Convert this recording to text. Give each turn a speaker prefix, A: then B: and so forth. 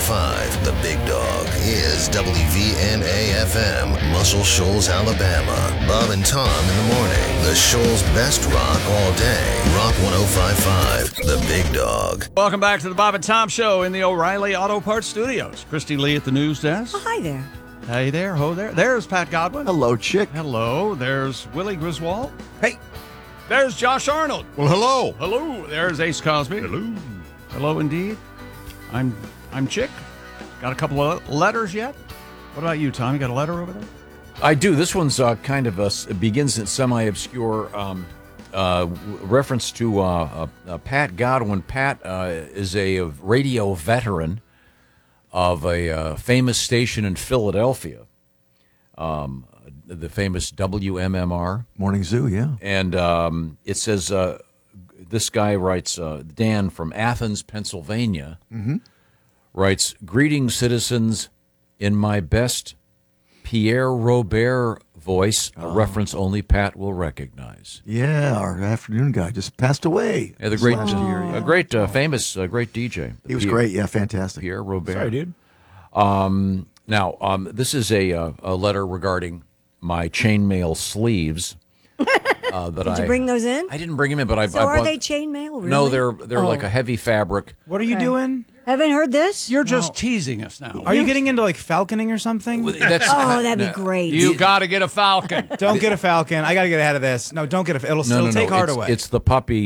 A: 105.5, The Big Dog, is WVNA-FM, Muscle Shoals, Alabama. Bob and Tom in the morning. The Shoals' best rock all day. Rock 105.5, The Big Dog.
B: Welcome back to the Bob and Tom Show in the O'Reilly Auto Parts Studios. Christy Lee at the news desk.
C: Oh, hi there.
B: Hey there, ho there. There's Pat Godwin.
D: Hello, chick.
B: Hello. There's Willie Griswold.
D: Hey.
B: There's Josh Arnold.
D: Well, hello.
B: Hello. There's Ace Cosby.
D: Hello.
B: Hello indeed. I'm Chick. Got a couple of letters yet? What about you, Tom? You got a letter over there?
E: I do. This one's kind of it begins in semi-obscure reference to Pat Godwin. Pat is a radio veteran of a famous station in Philadelphia, the famous WMMR.
D: Morning Zoo, yeah.
E: And it says, this guy writes, Dan from Athens, Pennsylvania, writes, "Greetings, citizens, in my best Pierre Robert voice, a reference only Pat will recognize."
D: Yeah, our afternoon guy just passed away.
E: Yeah, the great,
D: last year, yeah.
E: a great, famous, great DJ.
D: He was great, yeah, fantastic.
E: Pierre Robert.
D: Sorry, dude.
E: Now, this is a letter regarding my chainmail sleeves.
C: Did you bring those in?
E: I didn't bring them in, but I
C: So
E: I
C: are
E: bought,
C: they chainmail? Really?
E: No, they're like a heavy fabric.
F: What are you doing?
C: Haven't heard this?
B: You're just teasing us now.
F: Are you getting into like falconing or something?
E: That's,
C: Oh, that'd be great.
B: You got to get a falcon.
F: Don't get a falcon. I got to get ahead of this. No, don't get a. It'll
E: no,
F: take heart
E: it's,
F: away.
E: It's the puppy